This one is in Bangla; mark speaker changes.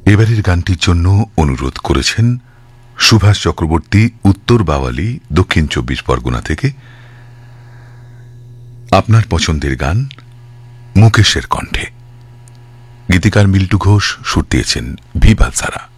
Speaker 1: এবারের গানটির জন্য অনুরোধ করেছেন সুভাষ চক্রবর্তী, উত্তর বাওয়ালি, দক্ষিণ 24 পরগনা থেকে। আপনার পছন্দের গান মুকেশের কণ্ঠে। গীতিকার মিল্টু ঘোষ, সুর দিয়েছেন ভি বালসারা।